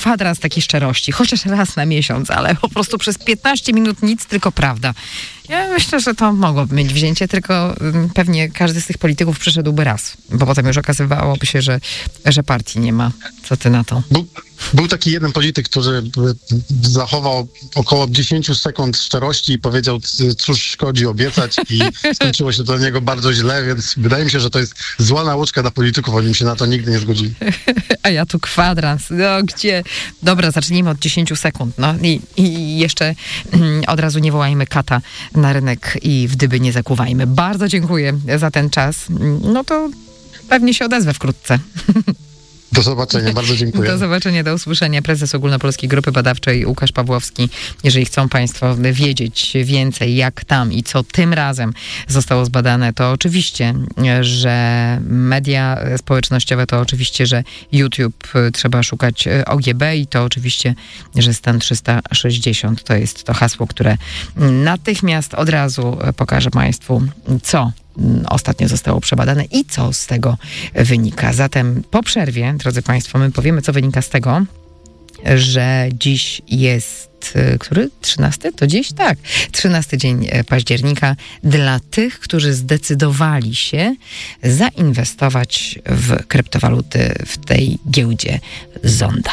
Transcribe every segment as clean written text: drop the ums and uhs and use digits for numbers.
kwadrans takiej szczerości, chociaż raz na miesiąc, ale po prostu przez 15 minut nic, tylko prawda. Ja myślę, że to mogłoby mieć wzięcie, tylko pewnie każdy z tych polityków przyszedłby raz, bo potem już okazywałoby się, że partii nie ma. Co ty na to? Był taki jeden polityk, który zachował około 10 sekund szczerości i powiedział, cóż szkodzi obiecać, i skończyło się do niego bardzo źle, więc wydaje mi się, że to jest zła nauczka dla polityków, oni się na to nigdy nie zgodzili. A ja tu kwadrans, no gdzie? Dobra, zacznijmy od 10 sekund, no i jeszcze od razu nie wołajmy kata na rynek i w dyby nie zakuwajmy. Bardzo dziękuję za ten czas. No to pewnie się odezwę wkrótce. Do zobaczenia, bardzo dziękuję. Do zobaczenia, do usłyszenia. Prezes Ogólnopolskiej Grupy Badawczej Łukasz Pawłowski. Jeżeli chcą państwo wiedzieć więcej, jak tam i co tym razem zostało zbadane, to oczywiście, że media społecznościowe, to oczywiście, że YouTube, trzeba szukać OGB i to oczywiście, że Stan 360 to jest to hasło, które natychmiast od razu pokaże państwu, co ostatnio zostało przebadane i co z tego wynika. Zatem po przerwie, drodzy państwo, my powiemy, co wynika z tego, że dziś jest, który? 13? To dziś? Tak. 13 dzień października dla tych, którzy zdecydowali się zainwestować w kryptowaluty w tej giełdzie Zonda.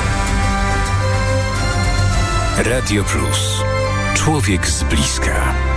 Radio Plus. Człowiek z bliska.